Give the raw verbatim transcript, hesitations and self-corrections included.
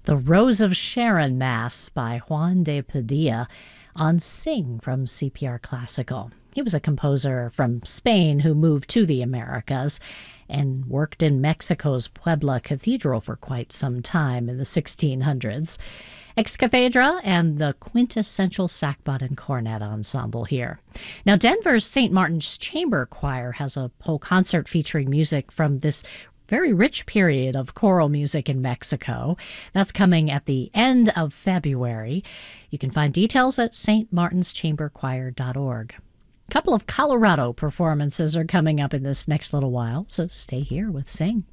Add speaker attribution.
Speaker 1: The Rose of Sharon Mass by Juan de Padilla on Sing from C P R Classical. He was a composer from Spain who moved to the Americas and worked in Mexico's Puebla Cathedral for quite some time in the sixteen hundreds. Ex Cathedra and the quintessential sackbut and cornet ensemble here. Now, Denver's Saint Martin's Chamber Choir has a whole concert featuring music from this very rich period of choral music in Mexico. That's coming at the end of February. You can find details at s t martins chamber choir dot org. A couple of Colorado performances are coming up in this next little while, so stay here with Sing.